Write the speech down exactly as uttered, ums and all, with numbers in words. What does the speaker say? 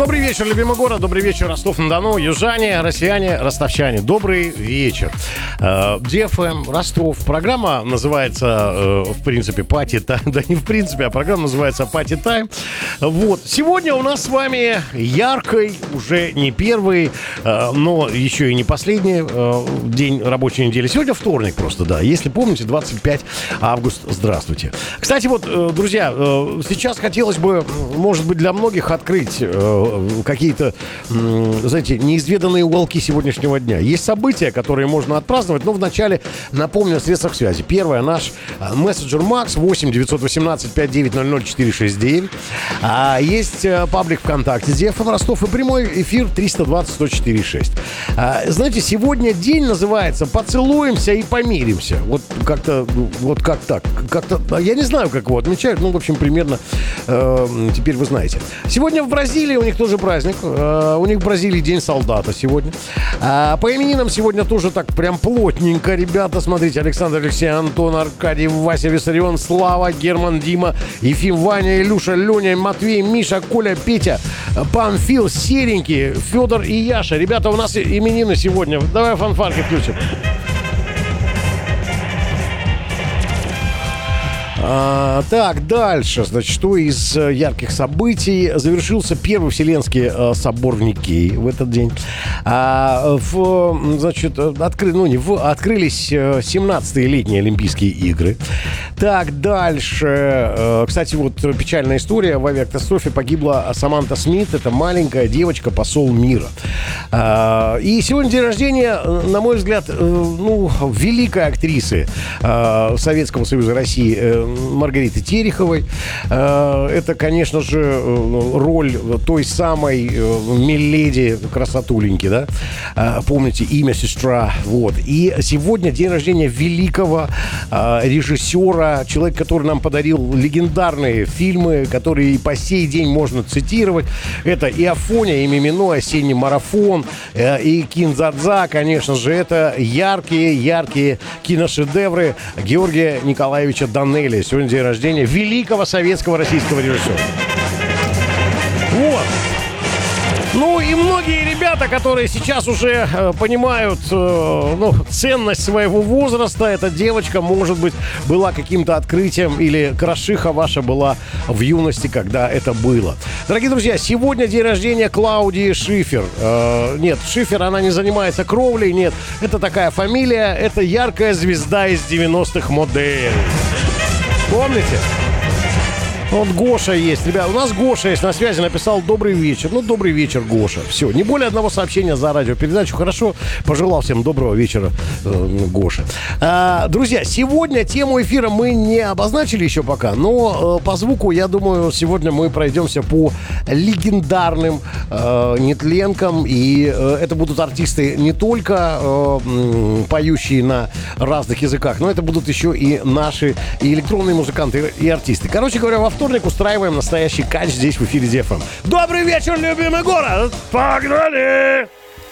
Добрый вечер, любимый город, добрый вечер, Ростов-на-Дону, южане, россияне, ростовчане. Добрый вечер. ди эф эм, Ростов. Программа называется, в принципе, Пати Тайм. Да не в принципе, а программа называется Пати Тайм. Вот. Сегодня у нас с вами яркий, уже не первый, но еще и не последний день рабочей недели. Сегодня вторник просто, да. Если помните, двадцать пятого августа. Здравствуйте. Кстати, вот, друзья, сейчас хотелось бы, может быть, для многих открыть какие-то, знаете, неизведанные уголки сегодняшнего дня. Есть события, которые можно отпраздновать, но вначале напомню о средствах связи. Первое, наш мессенджер Макс восемь девятьсот восемнадцать пятьсот девять ноль ноль четыре шесть девять. А есть паблик ВКонтакте ди эф эм Ростов и прямой эфир триста двадцать сто четыре шесть. А, знаете, сегодня день называется «Поцелуемся и помиримся». Вот как-то, вот как так. Как-то, я не знаю, как его отмечают, ну, в общем, примерно э, теперь вы знаете. Сегодня в Бразилии у них тоже праздник. Uh, у них в Бразилии День солдата сегодня. Uh, по именинам сегодня тоже так прям плотненько, ребята. Смотрите, Александр, Алексей, Антон, Аркадий, Вася, Виссарион, Слава, Герман, Дима, Ефим, Ваня, Илюша, Леня, Матвей, Миша, Коля, Петя, Памфил, Серенький, Федор и Яша. Ребята, у нас именины сегодня. Давай фанфарки включим. А, так, дальше, значит, что из э, ярких событий? Завершился Первый Вселенский э, собор в Никее в этот день. А, в, значит, откры, ну, не в, открылись э, семнадцатые летние Олимпийские игры. Так, дальше. Э, кстати, вот печальная история. В авиакатастрофе погибла Саманта Смит. Это маленькая девочка, посол мира. А, и сегодня день рождения, на мой взгляд, э, ну, великой актрисы э, Советского Союза России э, Маргариты Тереховой. Это, конечно же, роль той самой миледи красотуленьки, да? Помните, имя сестра. Вот. И сегодня день рождения великого режиссера, человек, который нам подарил легендарные фильмы, которые и по сей день можно цитировать. Это и Афоня, и Мимино, Осенний марафон, и Кин-Дза-Дза, конечно же. Это яркие-яркие киношедевры Георгия Николаевича Данелия. Сегодня день рождения великого советского российского режиссера. Вот. Ну и многие ребята, которые сейчас уже э, понимают э, ну, ценность своего возраста, эта девочка, может быть, была каким-то открытием, или крашиха ваша была в юности, когда это было. Дорогие друзья, сегодня день рождения Клаудии Шифер. Э, нет, Шифер, она не занимается кровлей, нет. Это такая фамилия, это яркая звезда из девяностых моделей. Помните? Вот Гоша есть. Ребят, у нас Гоша есть на связи, написал «Добрый вечер». Ну, добрый вечер, Гоша. Все, не более одного сообщения за радиопередачу. Хорошо, пожелал всем доброго вечера, э, Гоша. А, друзья, сегодня тему эфира мы не обозначили еще пока, но э, по звуку, я думаю, сегодня мы пройдемся по легендарным э, нетленкам. И э, это будут артисты не только э, поющие на разных языках, но это будут еще и наши и электронные музыканты, и артисты. Короче говоря, во вторник устраиваем настоящий кач здесь в эфире ди эф эм. Добрый вечер, любимый город! Погнали!